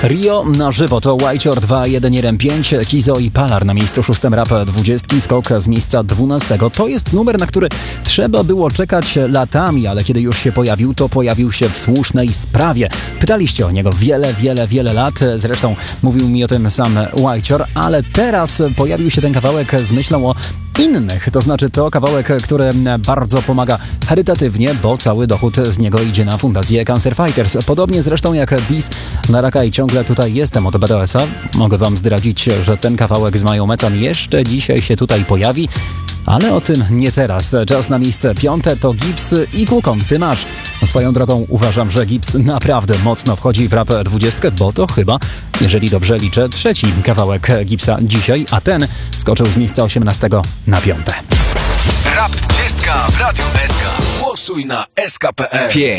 Rio na żywo to Whitechord 2115, Kizo i Palar na miejscu 6 rap 20, skok z miejsca 12. To jest numer, na który trzeba było czekać latami, ale kiedy już się pojawił, to pojawił się w słusznej sprawie. Pytaliście o niego wiele lat, zresztą mówił mi o tym sam Whitechord, ale teraz pojawił się ten kawałek z myślą o innych, to znaczy to kawałek, który bardzo pomaga charytatywnie, bo cały dochód z niego idzie na fundację Cancer Fighters. Podobnie zresztą jak Bis na raka i ciągle tutaj jestem od BDS-a. Mogę wam zdradzić, że ten kawałek z Mają Mecan jeszcze dzisiaj się tutaj pojawi, ale o tym nie teraz. Czas na miejsce 5 to Gibbs i Kukon. Ty masz. Swoją drogą uważam, że Gibbs naprawdę mocno wchodzi w rap 20, bo to chyba, jeżeli dobrze liczę, trzeci kawałek Gibbsa dzisiaj, a ten skoczył z miejsca 18 na 5. Rap 20 w Radiu SK. Głosuj na SK.pl. 5.